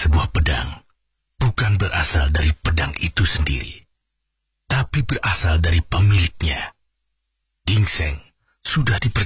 sebuah pedang bukan berasal dari pedang itu sendiri, tapi berasal dari pemiliknya. Ginseng sudah dipercaya